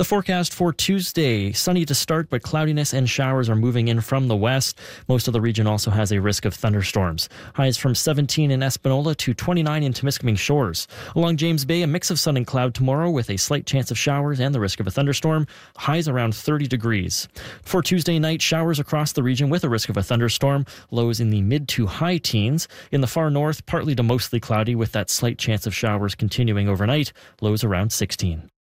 The forecast for Tuesday, sunny to start, but cloudiness and showers are moving in from the west. Most of the region also has a risk of thunderstorms. Highs from 17 in Espanola to 29 in Temiskaming Shores. Along James Bay, a mix of sun and cloud tomorrow with a slight chance of showers and the risk of a thunderstorm. Highs around 30 degrees. For Tuesday night, showers across the region with a risk of a thunderstorm. Lows in the mid to high teens. In the far north, partly to mostly cloudy with that slight chance of showers continuing overnight. Lows around 16.